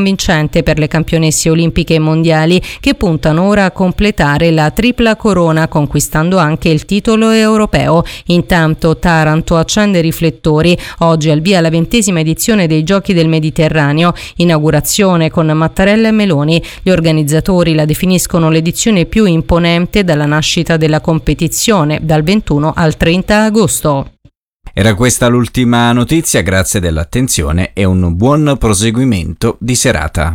convincente per le campionesse olimpiche e mondiali, che puntano ora a completare la tripla corona, conquistando anche il titolo europeo. Intanto Taranto accende i riflettori. Oggi al via la 20ª edizione dei Giochi del Mediterraneo, inaugurazione con Mattarella e Meloni. Gli organizzatori la definiscono l'edizione più imponente dalla nascita della competizione, dal 21 al 30 agosto. Era questa l'ultima notizia, grazie dell'attenzione e un buon proseguimento di serata.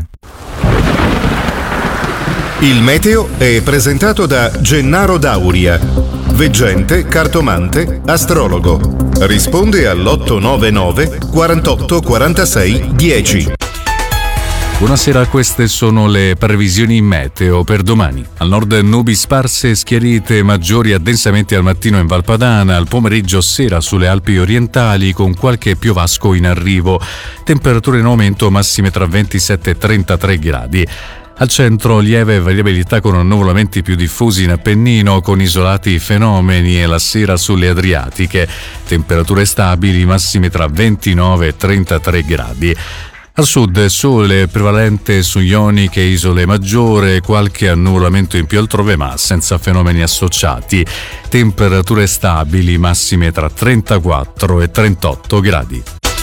Il meteo è presentato da Gennaro Dauria, veggente, cartomante, astrologo. Risponde all'899 48 46 10. Buonasera, queste sono le previsioni meteo per domani. Al nord nubi sparse e schiarite maggiori addensamente al mattino in Valpadana, al pomeriggio sera sulle Alpi orientali con qualche piovasco in arrivo. Temperature in aumento, massime tra 27 e 33 gradi. Al centro lieve variabilità con annuvolamenti più diffusi in Appennino con isolati fenomeni e la sera sulle Adriatiche. Temperature stabili, massime tra 29 e 33 gradi. Al sud sole prevalente su Ioniche e Isole Maggiore, qualche annuvolamento in più altrove ma senza fenomeni associati. Temperature stabili, massime tra 34 e 38 gradi.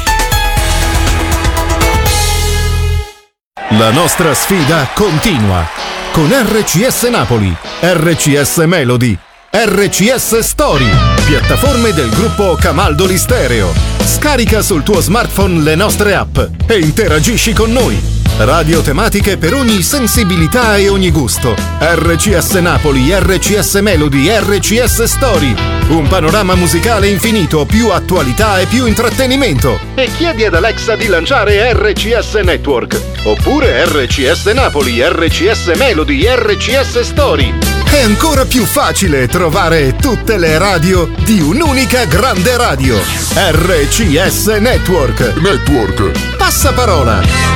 La nostra sfida continua con RCS Napoli, RCS Melody, RCS Story, piattaforme del gruppo Camaldoli Stereo. Scarica sul tuo smartphone le nostre app e interagisci con noi. Radio tematiche per ogni sensibilità e ogni gusto. RCS Napoli, RCS Melody, RCS Story. Un panorama musicale infinito, più attualità e più intrattenimento. E chiedi ad Alexa di lanciare RCS Network. Oppure RCS Napoli, RCS Melody, RCS Story. È ancora più facile trovare tutte le radio di un'unica grande radio. RCS Network. Passaparola.